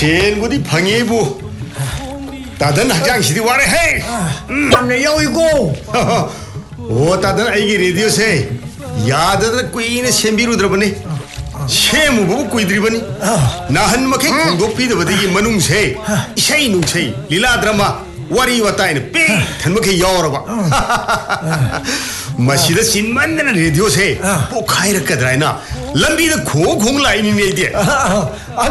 셴구디 방해부 따든 학장시디 와래 해 남네 여이고 오 따든 아이기 레디오세 야다들 꾸이네 셴비루 들어보니 셴무부 꾸이드리보니 나한마케 공독피드버디기 만웅세 이세이 뭉세이 릴라 드라마 와리 와타이네 삐 단마케 여러봐 마시다 신만나는 레디오세 꼭 가이르까드라이나 람비다 고공 라인이네 이게